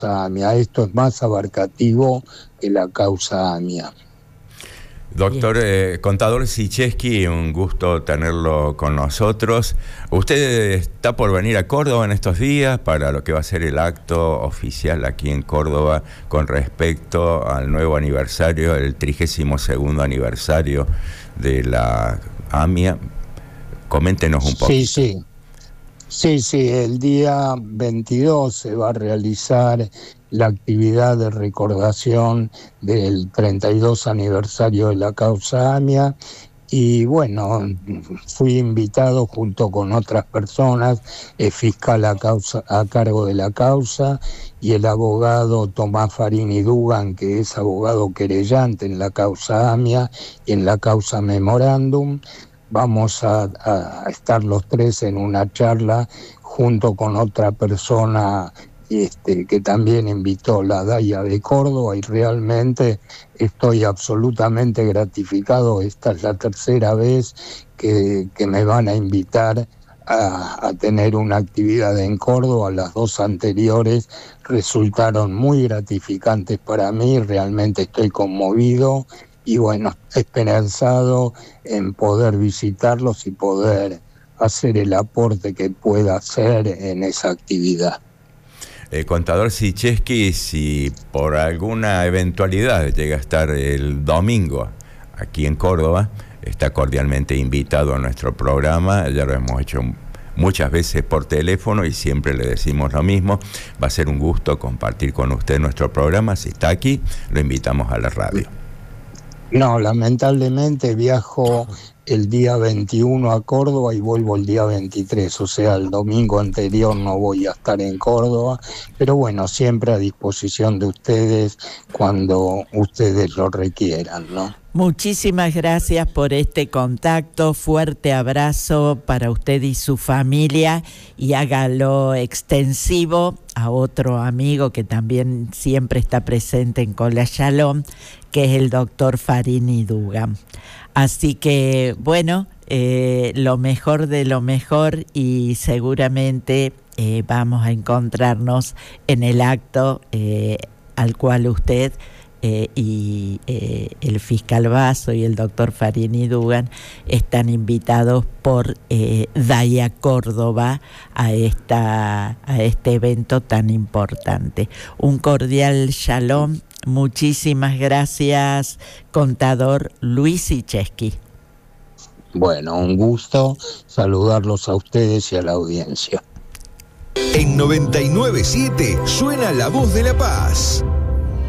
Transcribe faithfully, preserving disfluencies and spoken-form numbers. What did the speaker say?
AMIA. Esto es más abarcativo que la causa AMIA. Doctor eh, Contador Sicheski, un gusto tenerlo con nosotros. Usted está por venir a Córdoba en estos días para lo que va a ser el acto oficial aquí en Córdoba con respecto al nuevo aniversario, el trigésimo segundo aniversario de la AMIA. Coméntenos un poco. Sí, sí. Sí, sí, el día veintidós se va a realizar la actividad de recordación del treinta y dos aniversario de la causa AMIA y bueno, fui invitado junto con otras personas, el fiscal a, causa, a cargo de la causa y el abogado Tomás Farini Dugan, que es abogado querellante en la causa AMIA y en la causa Memorándum. Vamos a, a estar los tres en una charla junto con otra persona este, que también invitó la D A I A de Córdoba y realmente estoy absolutamente gratificado. Esta es la tercera vez que, que me van a invitar a, a tener una actividad en Córdoba. Las dos anteriores resultaron muy gratificantes para mí, realmente estoy conmovido. Y bueno, esperanzado en poder visitarlos y poder hacer el aporte que pueda hacer en esa actividad. Eh, contador Sicheski, si por alguna eventualidad llega a estar el domingo aquí en Córdoba, está cordialmente invitado a nuestro programa. Ya lo hemos hecho muchas veces por teléfono y siempre le decimos lo mismo. Va a ser un gusto compartir con usted nuestro programa. Si está aquí, lo invitamos a la radio. No, lamentablemente viajo el día veintiuno a Córdoba y vuelvo el día veintitrés, o sea, el domingo anterior no voy a estar en Córdoba, pero bueno, siempre a disposición de ustedes cuando ustedes lo requieran, ¿no? Muchísimas gracias por este contacto, fuerte abrazo para usted y su familia y hágalo extensivo a otro amigo que también siempre está presente en Cola Shalom, que es el doctor Farini Dugan. Así que, bueno, eh, lo mejor de lo mejor y seguramente eh, vamos a encontrarnos en el acto eh, al cual usted eh, y eh, el fiscal Basso y el doctor Farini Dugan están invitados por eh, D A I A Córdoba a, esta, a este evento tan importante. Un cordial shalom. Muchísimas gracias, contador Luis Sicheski. Bueno, un gusto saludarlos a ustedes y a la audiencia. En noventa y nueve punto siete suena La Voz de la Paz.